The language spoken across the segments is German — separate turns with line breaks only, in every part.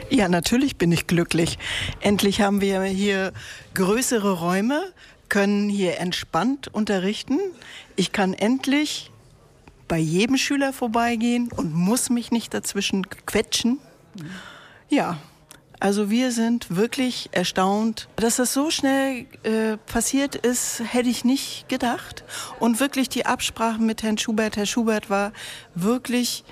Ja, natürlich bin ich glücklich. Endlich haben wir hier größere Räume, können hier entspannt unterrichten. Ich kann endlich bei jedem Schüler vorbeigehen und muss mich nicht dazwischen quetschen. Ja, also wir sind wirklich erstaunt. Dass das so schnell passiert ist, hätte ich nicht gedacht. Und wirklich die Absprache mit Herrn Schubert war wirklich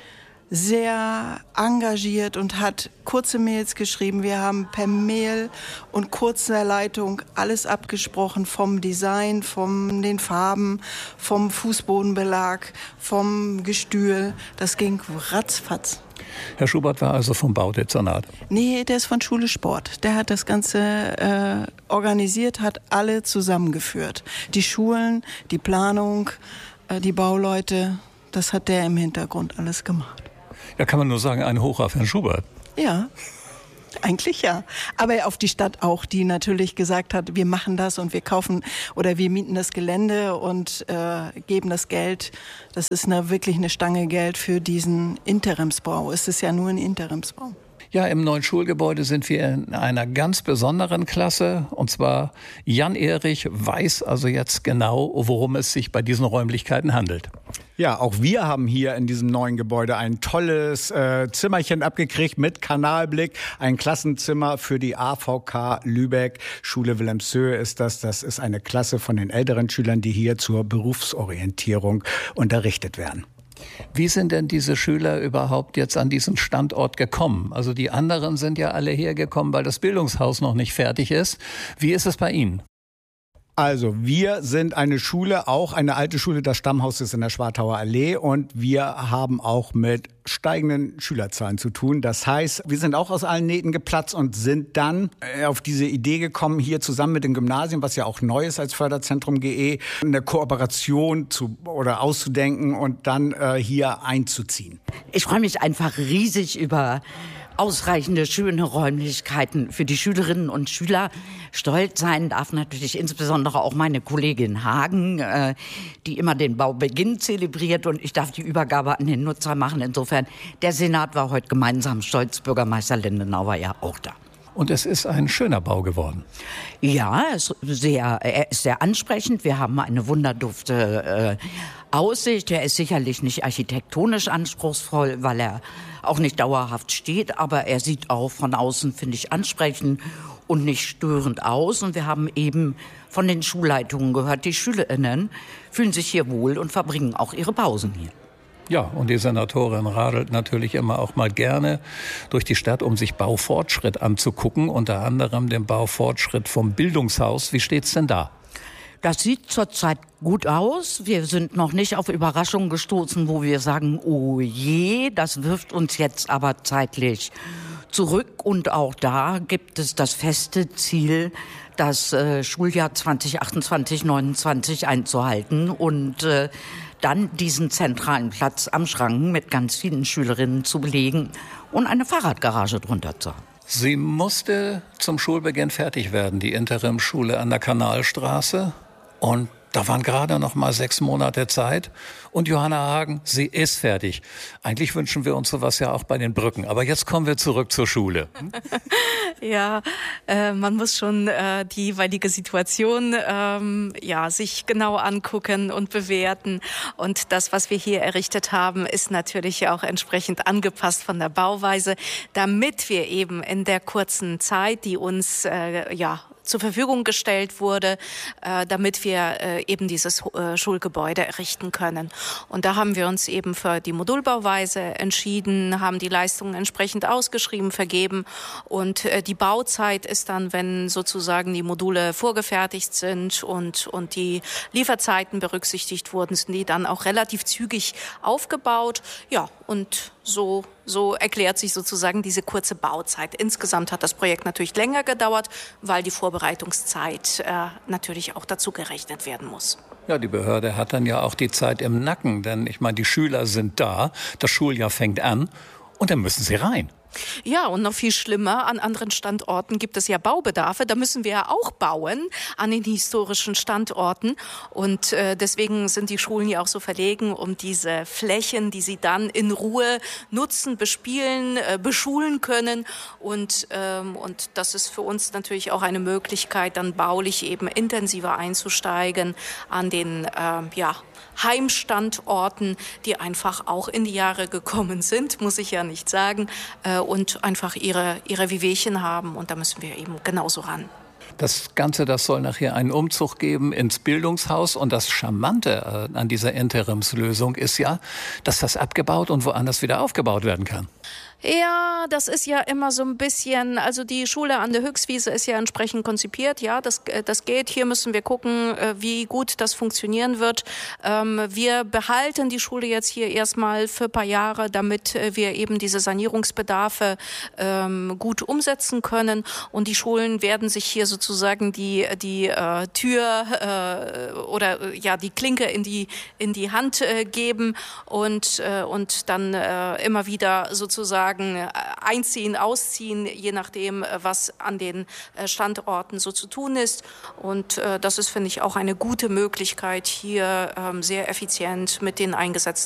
sehr engagiert und hat kurze Mails geschrieben. Wir haben per Mail und kurzer Leitung alles abgesprochen, vom Design, von den Farben, vom Fußbodenbelag, vom Gestühl. Das ging ratzfatz.
Herr Schubert war also vom Baudezernat?
Nee, der ist von Schule Sport. Der hat das Ganze organisiert, hat alle zusammengeführt. Die Schulen, die Planung, die Bauleute, das hat der im Hintergrund alles gemacht.
Ja, kann man nur sagen, ein Hoch auf Herrn Schubert.
Ja, eigentlich ja. Aber auf die Stadt auch, die natürlich gesagt hat, wir machen das und wir kaufen oder wir mieten das Gelände und geben das Geld. Das ist wirklich eine Stange Geld für diesen Interimsbau. Es ist ja nur ein Interimsbau.
Ja, im neuen Schulgebäude sind wir in einer ganz besonderen Klasse. Und zwar Jan Erich weiß also jetzt genau, worum es sich bei diesen Räumlichkeiten handelt.
Ja, auch wir haben hier in diesem neuen Gebäude ein tolles Zimmerchen abgekriegt mit Kanalblick. Ein Klassenzimmer für die AVK Lübeck. Schule Wilhelmshöhe ist das. Das ist eine Klasse von den älteren Schülern, die hier zur Berufsorientierung unterrichtet werden.
Wie sind denn diese Schüler überhaupt jetzt an diesen Standort gekommen? Also die anderen sind ja alle hergekommen, weil das Bildungshaus noch nicht fertig ist. Wie ist es bei Ihnen?
Also wir sind eine Schule, auch eine alte Schule, das Stammhaus ist in der Schwartauer Allee und wir haben auch mit steigenden Schülerzahlen zu tun. Das heißt, wir sind auch aus allen Nähten geplatzt und sind dann auf diese Idee gekommen, hier zusammen mit dem Gymnasium, was ja auch neu ist als Förderzentrum GE, eine Kooperation auszudenken und dann hier einzuziehen.
Ich freue mich einfach riesig über ausreichende, schöne Räumlichkeiten für die Schülerinnen und Schüler. Stolz sein darf natürlich insbesondere auch meine Kollegin Hagen, die immer den Baubeginn zelebriert und ich darf die Übergabe an den Nutzer machen. Insofern, der Senat war heute gemeinsam stolz, Bürgermeister Lindenau war ja auch da.
Und es ist ein schöner Bau geworden.
Ja, er ist sehr ansprechend. Wir haben eine wunderdufte Aussicht. Er ist sicherlich nicht architektonisch anspruchsvoll, weil er auch nicht dauerhaft steht. Aber er sieht auch von außen, finde ich, ansprechend und nicht störend aus. Und wir haben eben von den Schulleitungen gehört, die SchülerInnen fühlen sich hier wohl und verbringen auch ihre Pausen hier.
Ja, und die Senatorin radelt natürlich immer auch mal gerne durch die Stadt, um sich Baufortschritt anzugucken, unter anderem den Baufortschritt vom Bildungshaus. Wie steht's denn da?
Das sieht zurzeit gut aus. Wir sind noch nicht auf Überraschungen gestoßen, wo wir sagen, oh je, das wirft uns jetzt aber zeitlich zurück. Und auch da gibt es das feste Ziel, das Schuljahr 2028/29 einzuhalten und dann diesen zentralen Platz am Schranken mit ganz vielen Schülerinnen zu belegen und eine Fahrradgarage drunter zu haben.
Sie musste zum Schulbeginn fertig werden, die Interimsschule an der Kanalstraße. Und da waren gerade noch mal 6 Monate Zeit. Und Johanna Hagen, sie ist fertig. Eigentlich wünschen wir uns sowas ja auch bei den Brücken. Aber jetzt kommen wir zurück zur Schule.
Ja, man muss schon die jeweilige Situation sich genau angucken und bewerten. Und das, was wir hier errichtet haben, ist natürlich auch entsprechend angepasst von der Bauweise, damit wir eben in der kurzen Zeit, die uns zur Verfügung gestellt wurde, damit wir eben dieses Schulgebäude errichten können. Und da haben wir uns eben für die Modulbauweise entschieden, haben die Leistungen entsprechend ausgeschrieben, vergeben und die Bauzeit ist dann, wenn sozusagen die Module vorgefertigt sind und die Lieferzeiten berücksichtigt wurden, sind die dann auch relativ zügig aufgebaut. Ja, und so erklärt sich sozusagen diese kurze Bauzeit. Insgesamt hat das Projekt natürlich länger gedauert, weil die Vorbereitungszeit natürlich auch dazu gerechnet werden muss.
Ja, die Behörde hat dann ja auch die Zeit im Nacken, denn ich meine, die Schüler sind da, das Schuljahr fängt an und dann müssen sie rein.
Ja, und noch viel schlimmer, an anderen Standorten gibt es ja Baubedarfe. Da müssen wir ja auch bauen an den historischen Standorten. Und deswegen sind die Schulen ja auch so verlegen, um diese Flächen, die sie dann in Ruhe nutzen, bespielen, beschulen können. Und das ist für uns natürlich auch eine Möglichkeit, dann baulich eben intensiver einzusteigen an den Heimstandorten, die einfach auch in die Jahre gekommen sind, muss ich ja nicht sagen, und einfach ihre Wehwehchen haben. Und da müssen wir eben genauso ran.
Das Ganze, das soll nachher einen Umzug geben ins Bildungshaus. Und das Charmante an dieser Interimslösung ist ja, dass das abgebaut und woanders wieder aufgebaut werden kann.
Ja, das ist ja immer so ein bisschen, also die Schule an der Höchstwiese ist ja entsprechend konzipiert, ja, das geht. Hier müssen wir gucken, wie gut das funktionieren wird. Wir behalten die Schule jetzt hier erstmal für ein paar Jahre, damit wir eben diese Sanierungsbedarfe gut umsetzen können. Und die Schulen werden sich hier sozusagen die Tür oder die Klinke in die Hand geben und dann immer wieder sozusagen einziehen, ausziehen, je nachdem, was an den Standorten so zu tun ist. Und das ist, finde ich, auch eine gute Möglichkeit, hier sehr effizient mit den eingesetzten